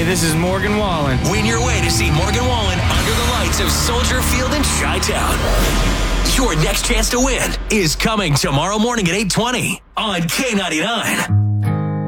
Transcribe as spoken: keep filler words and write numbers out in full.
Hey, this is Morgan Wallen. Win your way to see Morgan Wallen under the lights of Soldier Field in Chi-Town. Your next chance to win is coming tomorrow morning at eight twenty on K ninety-nine.